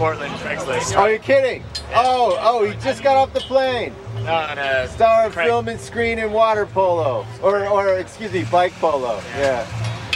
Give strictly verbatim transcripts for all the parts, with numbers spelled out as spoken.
Portland, Craigslist. Are you kidding? Oh, oh, he just got off the plane. No, no. Star of Craig. film and screen and water polo. Or, or excuse me, bike polo. Yeah.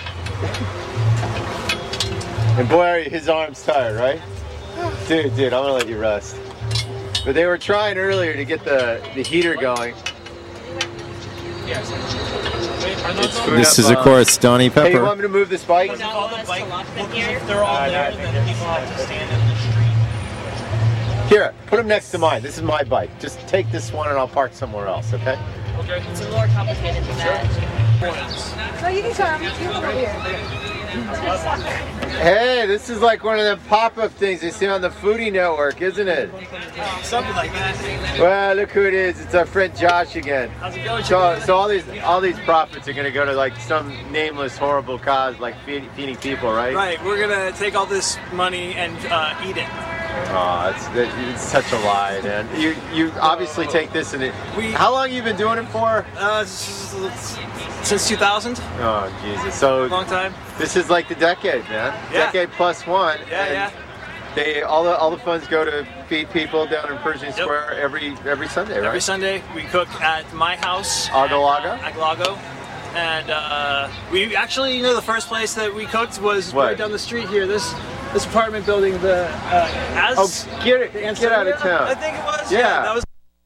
And boy, his arm's tired, right? Dude, dude, I'm gonna let you rest. But they were trying earlier to get the, the heater going. This is, of course, Donnie Pepper. Hey, you want me to move this bike? They're all there, then people have to stand in the street. Here, put them next to mine. This is my bike. Just take this one and I'll park somewhere else, okay? Okay. It's a little more complicated than that. So you can come. You can come over here. Hey, this is like one of the pop-up things you see on the Foodie Network, isn't it? Something like that. Well, look who it is. It's our friend Josh again. How's it going? So, so all these all these profits are going to go to like some nameless, horrible cause, like feed, feeding people, right? Right. We're gonna take all this money and uh, eat it. Oh, it's, it's such a lie, man. You you obviously take this and it. We- How long you been doing it for? Uh, s- since two thousand. Oh, Jesus. So Long time. this is like the decade, man. Yeah. Decade plus one. Yeah, and yeah. They all the all the funds go to feed people down in Pershing Yep. Square every every Sunday, right? Every Sunday we cook at my house. Agalaga? at Agalago. And uh, we actually, you know, the first place that we cooked was What? right down the street here. This this apartment building, the uh, as Oh, get it, the get out of Ansonia, town. I think it was. Yeah. that was.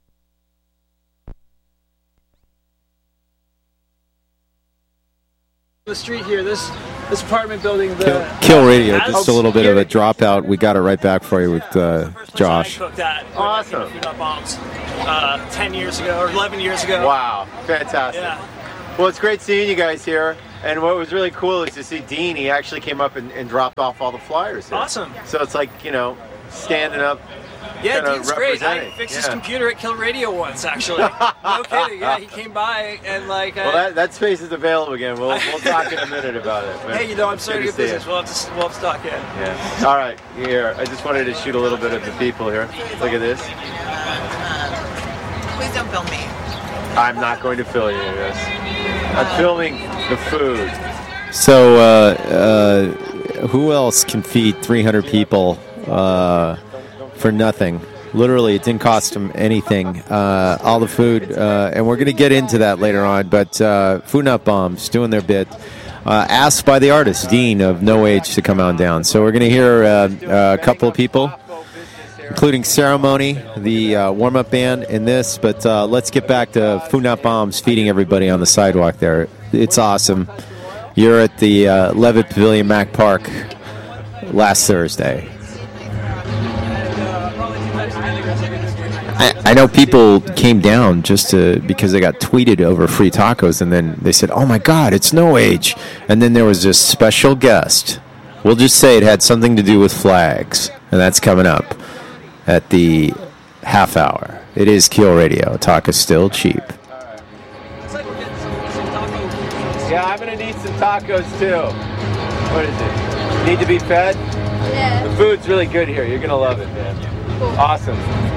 The street here. This this apartment building. The Kill, Kill Radio, as- just a little bit of a dropout. We got it right back for you with uh, First place Josh. I cooked at with, Awesome. you know, Food Not Bombs, uh, ten years ago or eleven years ago. Wow, fantastic. Yeah. Well, it's great seeing you guys here. And what was really cool is to see Dean. He actually came up and, and dropped off all the flyers here. Awesome. So it's like, you know, standing up. Yeah, kinda Dean's great. I representing. fixed his Yeah. computer at Kill Radio once, actually. No kidding. Yeah, he came by and like. Uh, Well, that, that space is available again. We'll, we'll talk in a minute about it. but hey, you know, I'm it's starting good to to get see business. you. We'll have to we'll have to talk. Yeah. Yeah. All right, here. I just wanted to shoot a little bit of the people here. Look at this. Please don't film me. I'm not going to film you this. I'm filming the food. So, uh, uh, who else can feed three hundred people uh, for nothing? Literally, it didn't cost them anything. Uh, all the food, uh, and we're going to get into that later on, but uh, Food Not Bombs doing their bit. Uh, asked by the artist, Dean of No Age, to come on down. So we're going to hear uh, a couple of people, including Ceremony, the uh, warm-up band, in this. But uh, let's get back to Food Not Bombs feeding everybody on the sidewalk there. It's awesome. You're at the uh, Levitt Pavilion, Mac Park, last Thursday. I, I know people came down just to because they got tweeted over free tacos, and then they said, "Oh my God, it's No Age!" And then there was this special guest. We'll just say it had something to do with flags, and that's coming up at the half hour. It is Kill Radio. Talk is still cheap. Yeah, I'm gonna need some tacos too. What is it? Need to be fed? Yeah. The food's really good here. You're gonna love it, man. Awesome.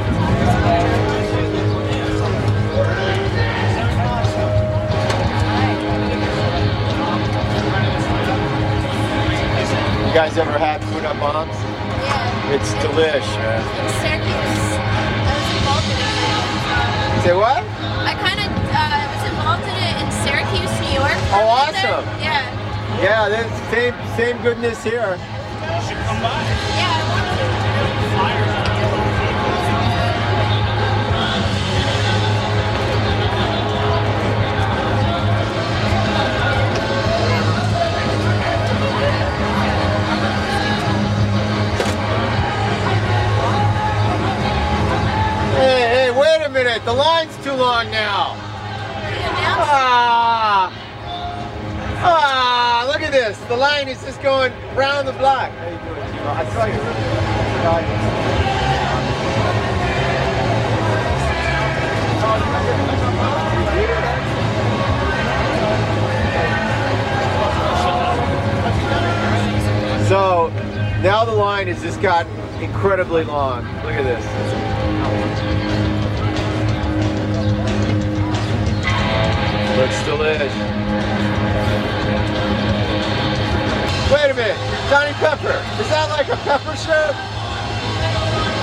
You guys ever had Food Not Bombs? Yeah. It's delish, man. In Syracuse, I was involved in it. Say what? I kind of uh, was involved in it in Syracuse, New York. for Oh, a little bit. awesome. Yeah. Yeah, there's same same goodness here. Yeah. I wanted to. Hey, hey, wait a minute. The line's too long now. Announce- Ah! Ah! Look at this. The line is just going round the block. How you doing, Timo? I saw you earlier. So now the line has just gotten incredibly long. Look at this. Looks delish. Wait a minute, Johnny Pepper. Is that like a pepper shirt?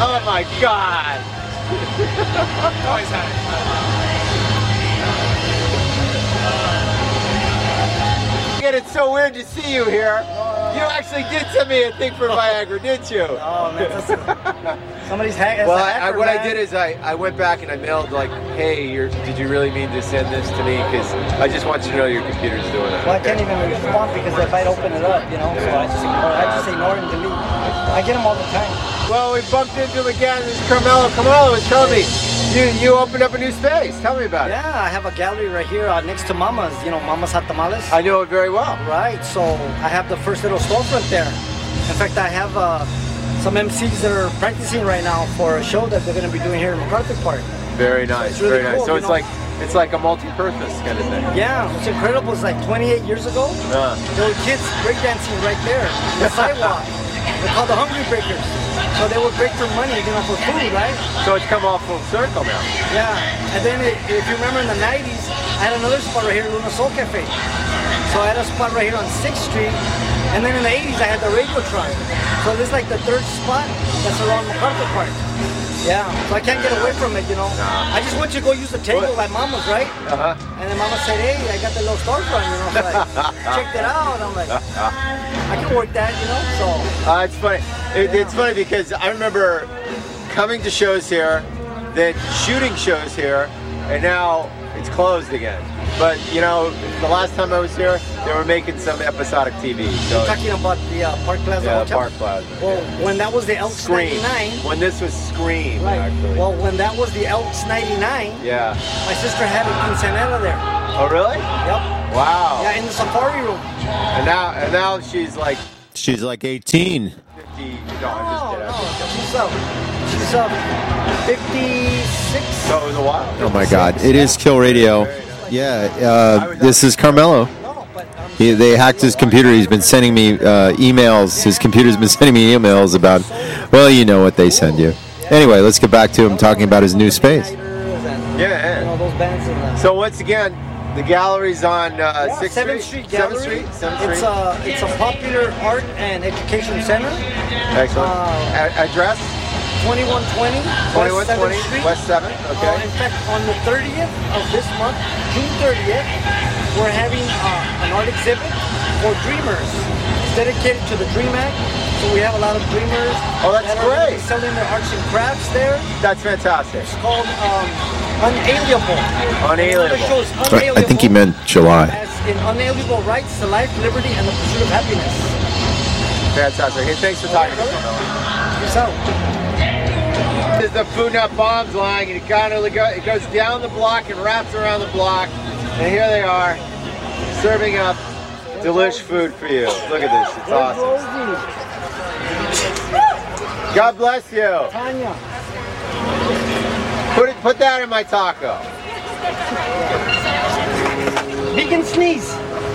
Oh my God! Always had it. Again, it's so weird to see you here. You actually did send me a thing for Viagra, didn't you? Oh man, that's a, somebody's hack. Well, I, I, what I did is I, I went back and I mailed like, hey, you're, did you really mean to send this to me? Because I just want you to know your computer's doing it. Well, I can't even respond because if I'd open it up, you know, so I just ignore, I just ignore and delete. I get them all the time. Well, we bumped into him again. This is Carmelo. Carmelo was telling me you you opened up a new space. Tell me about it. Yeah, I have a gallery right here uh, next to Mama's. You know, Mama's Hot Tamales. I know it very well. Right, so I have the first little storefront there. In fact, I have uh, some M Cs that are practicing right now for a show that they're going to be doing here in MacArthur Park. Very nice, So it's really very nice. cool, So you it's know. like it's like a multi-purpose kind of thing. Yeah, what's incredible is like twenty-eight years ago, Uh. there were kids breakdancing right there on the sidewalk. They're called the Hungry Breakers. So they would break for money, you know, for food, right? So it's come all full circle now. Yeah, and then it, if you remember in the nineties, I had another spot right here, Luna Soul Cafe. So I had a spot right here on sixth street, and then in the eighties I had the Radiotron. So this is like the third spot that's around MacArthur Park. Yeah, so I can't get away from it, you know. I just want you to go use the table What? like Mama's, right? Uh-huh. And then Mama said, hey, I got the little storefront, you know. So I checked it out, and I'm like, I can work that, you know. So Uh, it's funny. It, it's funny because I remember coming to shows here, then shooting shows here, and now it's closed again. But you know, the last time I was here, they were making some episodic T V. So talking about the uh, Park Plaza yeah, Hotel. Park Plaza. Well, when that was the Elks Scream. ninety-nine. When this was Scream, Right. actually. Well, when that was the Elks ninety-nine, Yeah. my sister had a quinceanera there. Oh, really? Yep. Wow. Yeah, in the safari room. And now, and now she's like She's like eighteen. fifty. No, I'm just Oh, kidding. no, I'm just kidding. she's up. She's up fifty-six. So it was a while. Oh my God! It is Kill Radio. Yeah, uh, this is Carmelo. No, but um, He, they hacked his computer. He's been sending me uh, emails. His computer's been sending me emails about, well, you know what they send you. Anyway, let's get back to him talking about his new space. and, Yeah. you know, those bands in the So once again, the gallery's on uh, Yeah, sixth seventh Street. Street Gallery. seventh Street. seventh It's Street. a it's a popular art and education center. Excellent. uh, A- address? twenty-one twenty twenty-one West twenty seventh Street. West seventh. Okay. Uh, in fact, on the thirtieth of this month, June thirtieth, we're having uh, an art exhibit for dreamers. It's dedicated to the Dream Act. So we have a lot of dreamers Oh, that's that are gonna be great. selling their arts and crafts there. That's fantastic. It's called um, Unalienable. Unalienable. The show is I I think he Unalienable, meant July. as in unalienable rights to life, liberty, and the pursuit of happiness. Fantastic. Hey, thanks for talking to us. Peace out. This is the Food Not Bombs line, and it kind of go, it goes down the block and wraps around the block. And here they are, serving up delish food for you. Look at this. It's awesome. God bless you. Tanya. Put it. Put that in my taco. Vegan sneeze.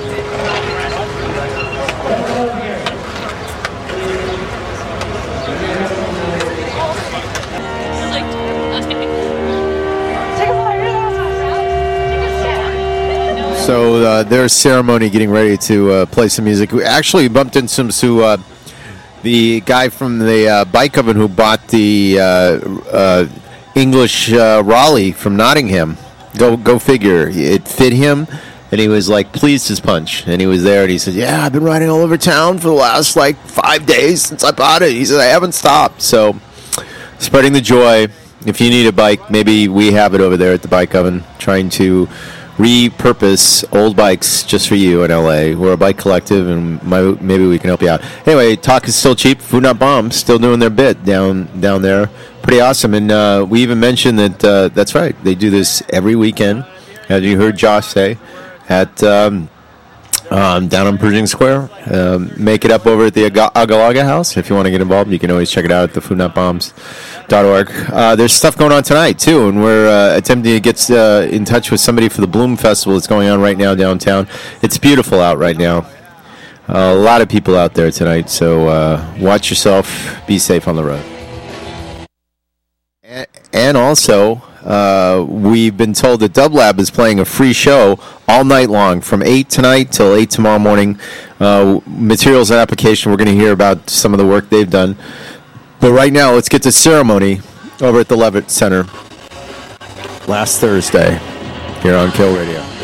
So uh, there's ceremony getting ready to uh, play some music. We actually bumped into some to uh, the guy from the uh, bike oven who bought the uh, uh, English uh, Raleigh from Nottingham. Go go figure. It fit him, and he was like pleased as punch. And he was there, and he said, "Yeah, I've been riding all over town for the last like five days since I bought it." He said, "I haven't stopped." So spreading the joy. If you need a bike, maybe we have it over there at the bike oven, trying to repurpose old bikes just for you in L A. We're a bike collective, and my, maybe we can help you out. Anyway, talk is still cheap. Food Not Bombs still doing their bit down down there. Pretty awesome. And uh, we even mentioned that uh, that's right. They do this every weekend, as you heard Josh say, at um, um, down on Pershing Square. Um, make it up over at the Aga- Agalaga House. If you want to get involved, you can always check it out at the food not bombs dot org. Uh, there's stuff going on tonight, too, and we're uh, attempting to get uh, in touch with somebody for the Bloom Festival that's going on right now downtown. It's beautiful out right now. Uh, a lot of people out there tonight, so uh, watch yourself. Be safe on the road. A- And also, uh, we've been told that Dub Lab is playing a free show all night long from eight tonight till eight tomorrow morning. Uh, materials and application, we're going to hear about some of the work they've done. But right now, let's get to ceremony over at the Levitt Center last Thursday here on Kill Radio.